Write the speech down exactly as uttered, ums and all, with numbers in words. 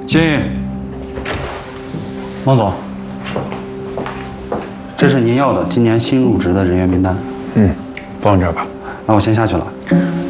进。孟总，这是您要的今年新入职的人员名单。 嗯，放这儿吧。 那我先下去了。